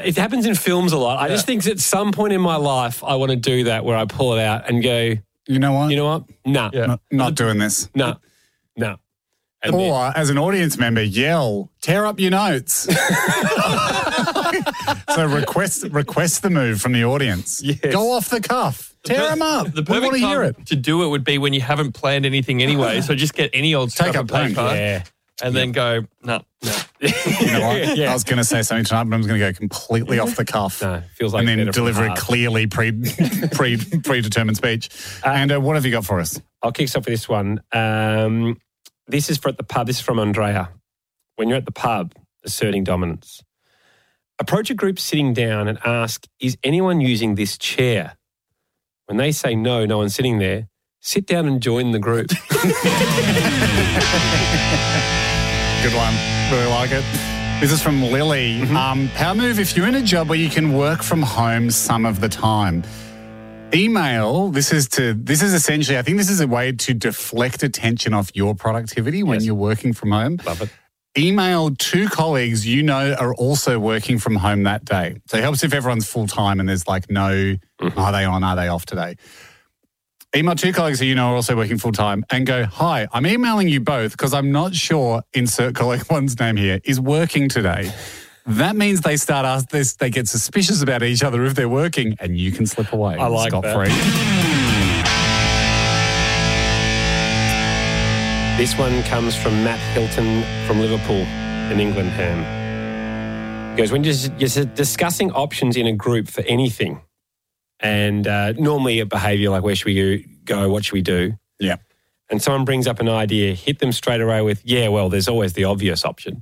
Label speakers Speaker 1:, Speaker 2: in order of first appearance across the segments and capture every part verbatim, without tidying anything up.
Speaker 1: it happens in films a lot. I
Speaker 2: Yeah.
Speaker 1: just think at some point in my life, I want to do that where I pull it out and go,
Speaker 3: You know what?
Speaker 1: you know what? Nah,
Speaker 2: Yeah.
Speaker 3: Not, not doing this.
Speaker 1: nah, nah. And then-
Speaker 3: Or, as an audience member, yell, tear up your notes. So request request the move from the audience.
Speaker 1: Yes.
Speaker 3: Go off the cuff. Tear them up.
Speaker 2: The
Speaker 3: We
Speaker 2: perfect
Speaker 3: want to hear
Speaker 2: time
Speaker 3: it.
Speaker 2: to do it would be when you haven't planned anything anyway. So just get any old
Speaker 3: Take
Speaker 2: scrap
Speaker 3: a
Speaker 2: of
Speaker 3: pen.
Speaker 2: paper
Speaker 1: yeah.
Speaker 2: and then go, no, no.
Speaker 3: You know what?
Speaker 1: Yeah.
Speaker 3: I was going to say something tonight, but I'm going to go completely off the cuff.
Speaker 1: No, feels like
Speaker 3: and then
Speaker 1: better from
Speaker 3: deliver
Speaker 1: the
Speaker 3: a
Speaker 1: heart.
Speaker 3: clearly pre, pre predetermined speech. and uh, what have you got for us?
Speaker 1: I'll kick us off with this one. Um, this is for at the pub. This is from Andrea. When you're at the pub, asserting dominance, approach a group sitting down and ask, is anyone using this chair? When they say no, no one's sitting there, sit down and join the group.
Speaker 3: Good one. Really like it. This is from Lily.
Speaker 1: Mm-hmm.
Speaker 3: Um, power move, if you're in a job where you can work from home some of the time. Email, this is to this is essentially, I think this is a way to deflect attention off your productivity when
Speaker 1: Yes.
Speaker 3: you're working from home.
Speaker 1: Love it.
Speaker 3: Email two colleagues you know are also working from home that day. So it helps if everyone's full-time and there's like no, are they on, are they off today? Email two colleagues who you know are also working full-time and go, hi, I'm emailing you both because I'm not sure, insert colleague one's name here, is working today. That means they start ask this, they get suspicious about each other if they're working, and you can slip away.
Speaker 1: I like that.
Speaker 3: scot-free.
Speaker 1: This one comes from Matt Hilton from Liverpool in England. Ham. He goes, when you're, you're discussing options in a group for anything, and uh, normally a behaviour like where should we go, what should we do?
Speaker 3: Yeah.
Speaker 1: And someone brings up an idea, hit them straight away with, yeah, well, there's always the obvious option.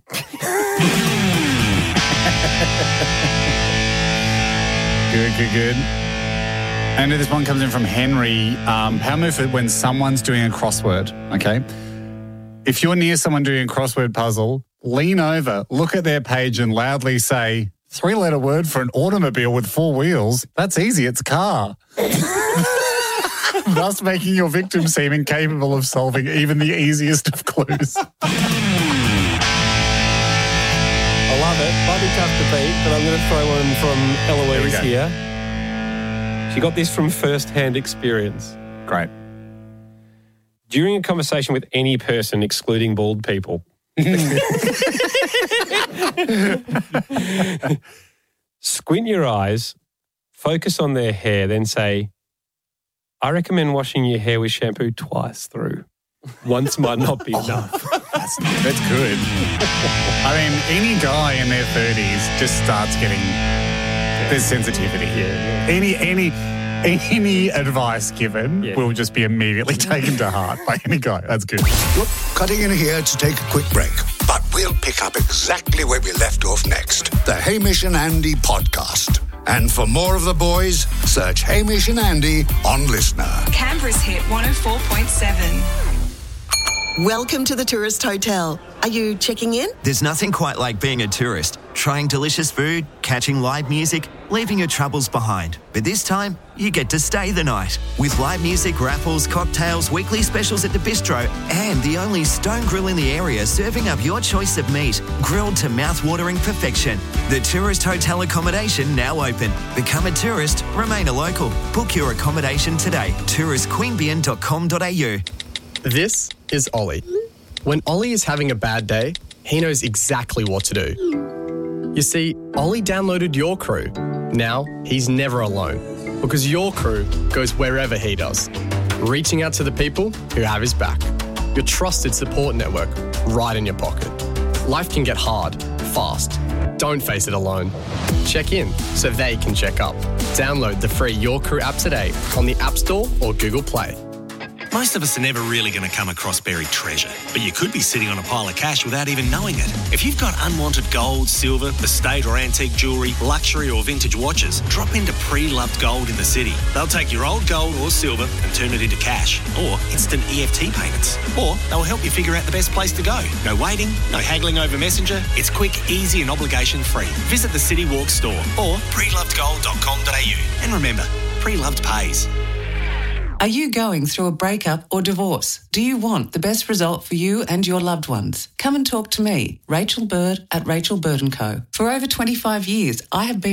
Speaker 3: Good, good, good. And this one comes in from Henry. Um, power move for when someone's doing a crossword, okay? If you're near someone doing a crossword puzzle, lean over, look at their page and loudly say, three-letter word for an automobile with four wheels. That's easy, it's car. Thus making your victim seem incapable of solving even the easiest of clues.
Speaker 1: I love it. Might be tough to beat, but I'm going to throw one from Eloise
Speaker 3: go.
Speaker 1: here. She got this from first-hand experience.
Speaker 3: Great.
Speaker 1: During a conversation with any person, excluding bald people, squint your eyes, focus on their hair, then say, I recommend washing your hair with shampoo twice through. Once might not be enough.
Speaker 3: That's, that's good. I mean, any guy in their thirties just starts getting, there's sensitivity.
Speaker 1: Yeah.
Speaker 3: Any, any, any advice given
Speaker 1: Yeah.
Speaker 3: will just be immediately taken to heart by any guy. That's good.
Speaker 4: Look, cutting in here to take a quick break, but we'll pick up exactly where we left off next. The Hamish and Andy podcast. And for more of the boys, search Hamish and Andy on Listener.
Speaker 5: Canberra's hit one oh four point seven.
Speaker 6: Welcome to the Tourist Hotel. Are you checking in?
Speaker 7: There's nothing quite like being a tourist, trying delicious food, catching live music, leaving your troubles behind. But this time, you get to stay the night. With live music, raffles, cocktails, weekly specials at the bistro, and the only stone grill in the area serving up your choice of meat, grilled to mouth-watering perfection. The Tourist Hotel accommodation now open. Become a tourist, remain a local. Book your accommodation today. tourist queanbeyan dot com dot a u.
Speaker 8: This is Ollie. When Ollie is having a bad day, he knows exactly what to do. You see, Ollie downloaded Your Crew. Now, he's never alone because Your Crew goes wherever he does, reaching out to the people who have his back. Your trusted support network right in your pocket. Life can get hard, fast. Don't face it alone. Check in so they can check up. Download the free Your Crew app today on the App Store or Google Play.
Speaker 9: Most of us are never really going to come across buried treasure, but you could be sitting on a pile of cash without even knowing it. If you've got unwanted gold, silver, estate or antique jewellery, luxury or vintage watches, drop into Pre-Loved Gold in the city. They'll take your old gold or silver and turn it into cash or instant E F T payments. Or they'll help you figure out the best place to go. No waiting, no haggling over Messenger. It's quick, easy and obligation free. Visit the City Walk store or pre loved gold dot com dot a u. And remember, Pre-Loved pays.
Speaker 10: Are you going through a breakup or divorce? Do you want the best result for you and your loved ones? Come and talk to me, Rachel Bird at Rachel Bird and Co. For over twenty-five years, I have been